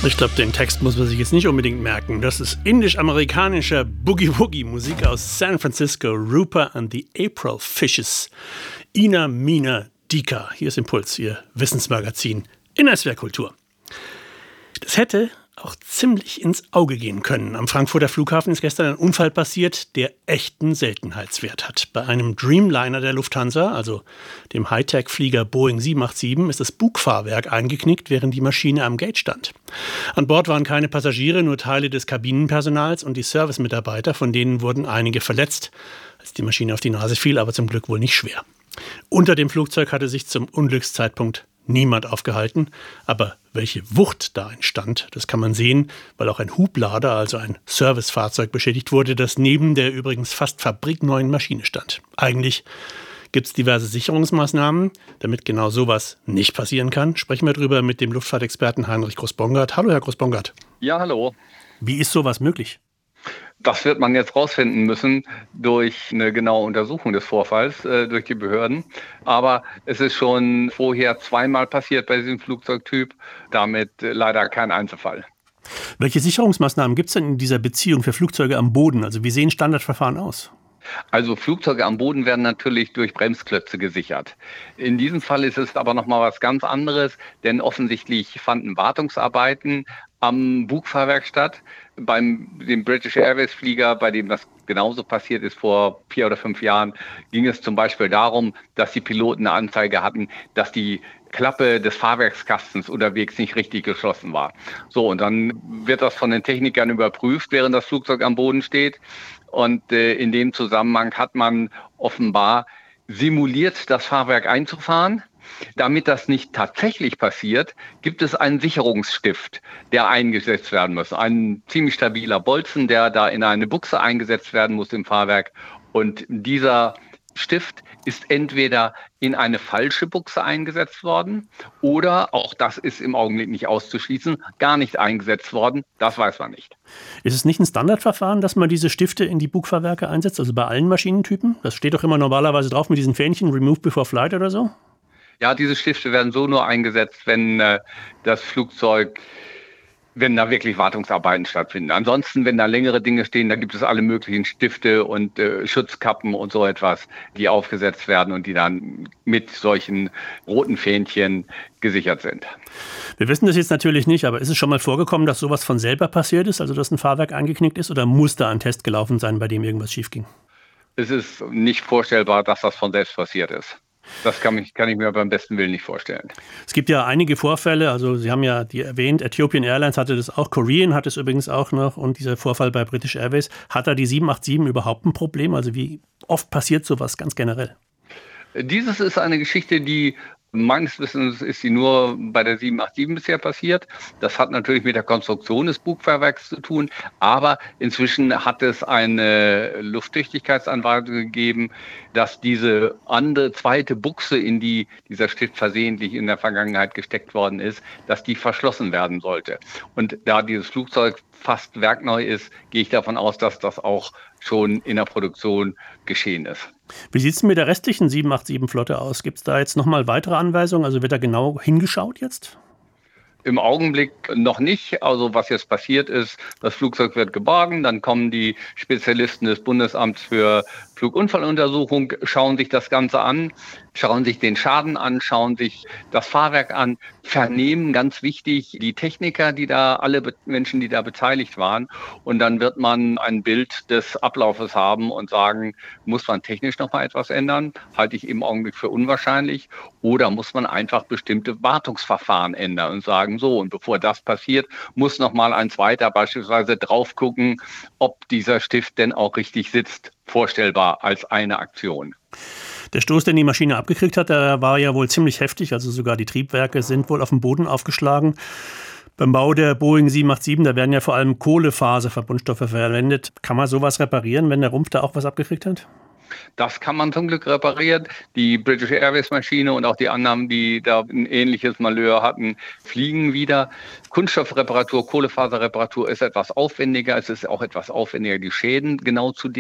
Ich glaube, den Text muss man sich jetzt nicht unbedingt merken. Das ist indisch-amerikanischer Boogie-Woogie-Musik aus San Francisco. Rooper and the April Fishes. Ina Mina Dika. Hier ist Impuls, Ihr Wissensmagazin in SWR Kultur. Das hätte auch ziemlich ins Auge gehen können. Am Frankfurter Flughafen ist gestern ein Unfall passiert, der echten Seltenheitswert hat. Bei einem Dreamliner der Lufthansa, also dem Hightech-Flieger Boeing 787, ist das Bugfahrwerk eingeknickt, während die Maschine am Gate stand. An Bord waren keine Passagiere, nur Teile des Kabinenpersonals und die Servicemitarbeiter, von denen wurden einige verletzt, als die Maschine auf die Nase fiel, aber zum Glück wohl nicht schwer. Unter dem Flugzeug hatte sich zum Unglückszeitpunkt niemand aufgehalten, aber welche Wucht da entstand, das kann man sehen, weil auch ein Hublader, also ein Servicefahrzeug, beschädigt wurde, das neben der übrigens fast fabrikneuen Maschine stand. Eigentlich gibt es diverse Sicherungsmaßnahmen, damit genau sowas nicht passieren kann. Sprechen wir darüber mit dem Luftfahrtexperten Heinrich Groß-Bongard. Hallo, Herr Groß-Bongard. Ja, hallo. Wie ist sowas möglich? Das wird man jetzt rausfinden müssen durch eine genaue Untersuchung des Vorfalls durch die Behörden. Aber es ist schon vorher zweimal passiert bei diesem Flugzeugtyp, damit leider kein Einzelfall. Welche Sicherungsmaßnahmen gibt es denn in dieser Beziehung für Flugzeuge am Boden? Also wie sehen Standardverfahren aus? Also Flugzeuge am Boden werden natürlich durch Bremsklötze gesichert. In diesem Fall ist es aber nochmal was ganz anderes, denn offensichtlich fanden Wartungsarbeiten am Bugfahrwerk statt. Dem British Airways Flieger, bei dem das genauso passiert ist vor 4 oder 5 Jahren, ging es zum Beispiel darum, dass die Piloten eine Anzeige hatten, dass die Klappe des Fahrwerkskastens unterwegs nicht richtig geschlossen war. So, und dann wird das von den Technikern überprüft, während das Flugzeug am Boden steht. Und in dem Zusammenhang hat man offenbar simuliert, das Fahrwerk einzufahren. Damit das nicht tatsächlich passiert, gibt es einen Sicherungsstift, der eingesetzt werden muss. Ein ziemlich stabiler Bolzen, der da in eine Buchse eingesetzt werden muss im Fahrwerk. Und dieser Stift ist entweder in eine falsche Buchse eingesetzt worden oder, auch das ist im Augenblick nicht auszuschließen, gar nicht eingesetzt worden. Das weiß man nicht. Ist es nicht ein Standardverfahren, dass man diese Stifte in die Bugfahrwerke einsetzt, also bei allen Maschinentypen? Das steht doch immer normalerweise drauf mit diesen Fähnchen, Remove before flight oder so? Ja, diese Stifte werden so nur eingesetzt, wenn das Flugzeug, wenn da wirklich Wartungsarbeiten stattfinden. Ansonsten, wenn da längere Dinge stehen, da gibt es alle möglichen Stifte und Schutzkappen und so etwas, die aufgesetzt werden und die dann mit solchen roten Fähnchen gesichert sind. Wir wissen das jetzt natürlich nicht, aber ist es schon mal vorgekommen, dass sowas von selber passiert ist, also dass ein Fahrwerk eingeknickt ist, oder muss da ein Test gelaufen sein, bei dem irgendwas schief ging? Es ist nicht vorstellbar, dass das von selbst passiert ist. Das kann ich mir beim besten Willen nicht vorstellen. Es gibt ja einige Vorfälle, also Sie haben ja die erwähnt, Ethiopian Airlines hatte das auch, Korean hat es übrigens auch noch und dieser Vorfall bei British Airways. Hat da die 787 überhaupt ein Problem? Also wie oft passiert sowas ganz generell? Dieses ist eine Geschichte, die meines Wissens ist sie nur bei der 787 bisher passiert. Das hat natürlich mit der Konstruktion des Bugfahrwerks zu tun, aber inzwischen hat es eine Lufttüchtigkeitsanweisung gegeben, dass diese zweite Buchse, in die dieser Stift versehentlich in der Vergangenheit gesteckt worden ist, dass die verschlossen werden sollte. Und da dieses Flugzeug fast werkneu ist, gehe ich davon aus, dass das auch schon in der Produktion geschehen ist. Wie sieht es mit der restlichen 787-Flotte aus? Gibt es da jetzt nochmal weitere Anweisungen? Also wird da genau hingeschaut jetzt? Im Augenblick noch nicht. Also was jetzt passiert ist, das Flugzeug wird geborgen, dann kommen die Spezialisten des Bundesamts für Flugunfalluntersuchung, schauen sich das Ganze an, schauen sich den Schaden an, schauen sich das Fahrwerk an, vernehmen, ganz wichtig, die Techniker, alle Menschen, die da beteiligt waren. Und dann wird man ein Bild des Ablaufes haben und sagen, muss man technisch noch mal etwas ändern? Halte ich im Augenblick für unwahrscheinlich. Oder muss man einfach bestimmte Wartungsverfahren ändern und sagen, so, und bevor das passiert, muss noch mal ein zweiter beispielsweise drauf gucken, ob dieser Stift denn auch richtig sitzt, vorstellbar als eine Aktion. Der Stoß, den die Maschine abgekriegt hat, der war ja wohl ziemlich heftig. Also sogar die Triebwerke sind wohl auf dem Boden aufgeschlagen. Beim Bau der Boeing 787, da werden ja vor allem Kohlefaserverbundstoffe verwendet. Kann man sowas reparieren, wenn der Rumpf da auch was abgekriegt hat? Das kann man zum Glück reparieren. Die British Airways Maschine und auch die anderen, die da ein ähnliches Malheur hatten, fliegen wieder. Kunststoffreparatur, Kohlefaserreparatur ist etwas aufwendiger. Es ist auch etwas aufwendiger, die Schäden genau zu